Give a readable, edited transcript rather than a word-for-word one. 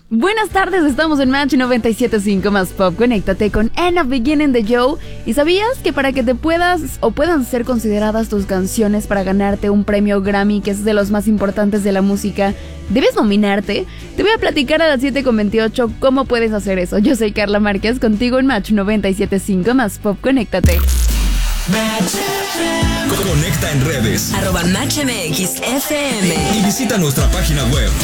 Buenas tardes, estamos en Match 97.5 más Pop. Conéctate con End of Beginning de Joe. ¿Y sabías que para que te puedan ser consideradas tus canciones para ganarte un premio Grammy, que es de los más importantes de la música, debes nominarte? Te voy a platicar a las 7:28 cómo puedes hacer eso. Yo soy Carla Márquez, contigo en Match 97.5 más Pop. Conéctate. Conecta en redes @MatchMXFM y visita nuestra página web